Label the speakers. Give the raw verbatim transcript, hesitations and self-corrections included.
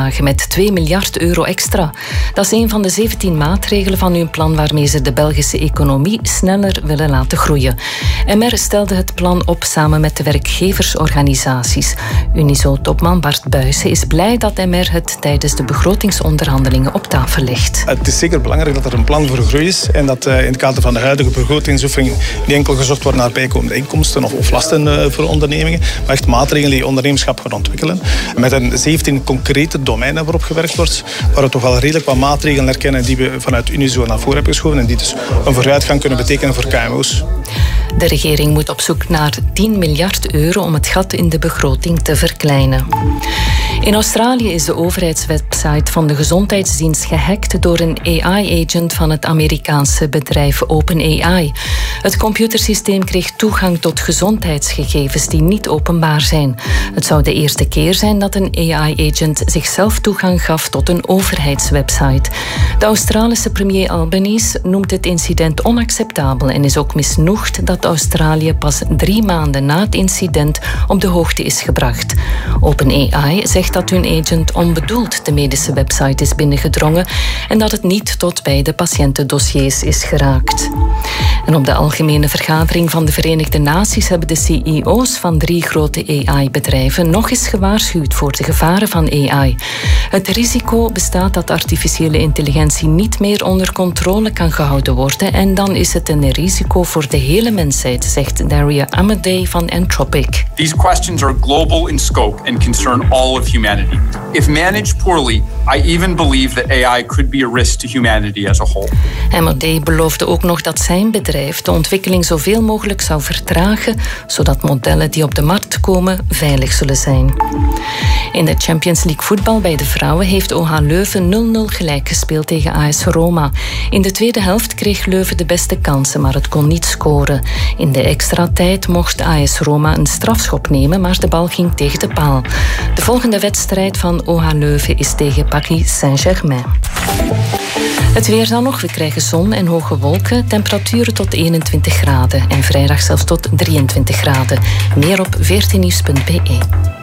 Speaker 1: toegeslagen met twee miljard euro extra. Dat is een van de zeventien maatregelen van hun plan waarmee ze de Belgische economie sneller willen laten groeien. M R stelde het plan op samen met de werkgeversorganisaties. Unizo-topman Bart Buijsen is blij dat M R het tijdens de begrotingsonderhandelingen op tafel legt.
Speaker 2: Het is zeker belangrijk dat er een plan voor groei is en dat uh, in het kader van de huidige begrotingsoefening niet enkel gezocht wordt naar bijkomende inkomsten of, of lasten uh, voor ondernemingen, maar echt maatregelen die ondernemerschap gaan ontwikkelen. Met een zeventien concrete domeinen waarop gewerkt wordt, waar we toch wel redelijk wat maatregelen herkennen die we vanuit Unizo naar voren hebben geschoven en die dus een vooruitgang kunnen betekenen voor K M O's.
Speaker 1: De regering moet op zoek naar tien miljard euro om het gat in de begroting te verkleinen. In Australië is de overheidswebsite van de gezondheidsdienst gehackt door een A I-agent van het Amerikaanse bedrijf OpenAI. Het computersysteem kreeg toegang tot gezondheidsgegevens die niet openbaar zijn. Het zou de eerste keer zijn dat een A I-agent zichzelf toegang gaf tot een overheidswebsite. De Australische premier Albanese noemt het incident onacceptabel en is ook misnoegd dat Australië pas drie maanden na het incident op de hoogte is gebracht. OpenAI zegt dat hun agent onbedoeld de medische website is binnengedrongen en dat het niet tot bij de patiëntendossiers is geraakt. En op de algemene vergadering van de Verenigde Naties hebben de C E O's van drie grote A I-bedrijven nog eens gewaarschuwd voor de gevaren van A I. Het risico bestaat dat artificiële intelligentie niet meer onder controle kan gehouden worden en dan is het een risico voor de hele mensheid, zegt Daria Amadei van Anthropic.
Speaker 3: These questions are global in scope and concern all of humanity. If managed poorly, I even believe that A I could be a risk to humanity as a whole.
Speaker 1: Amadei beloofde ook nog dat zijn bedrijf de ontwikkeling zoveel mogelijk zou vertragen, zodat modellen die op de markt komen veilig zullen zijn. In de Champions League voetbal bij de vrouwen heeft O H Leuven nul nul gelijk gespeeld tegen A S Roma. In de tweede helft kreeg Leuven de beste kansen, maar het kon niet scoren. In de extra tijd mocht A S Roma een strafschop nemen, maar de bal ging tegen de paal. De volgende wedstrijd van O H Leuven is tegen Paris Saint-Germain. Het weer dan nog. We krijgen zon en hoge wolken. Temperaturen tot eenentwintig graden. En vrijdag zelfs tot drieëntwintig graden. Meer op veertien nieuws punt b e.